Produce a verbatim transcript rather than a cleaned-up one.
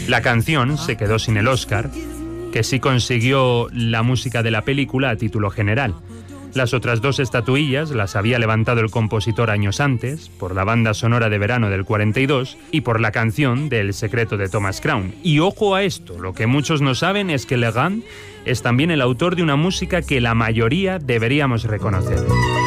La canción se quedó sin el Oscar, que sí consiguió la música de la película a título general. Las otras dos estatuillas las había levantado el compositor años antes, por la banda sonora de verano del cuarenta y dos y por la canción de El secreto de Thomas Crown. Y ojo a esto, lo que muchos no saben es que Legrand es también el autor de una música que la mayoría deberíamos reconocer.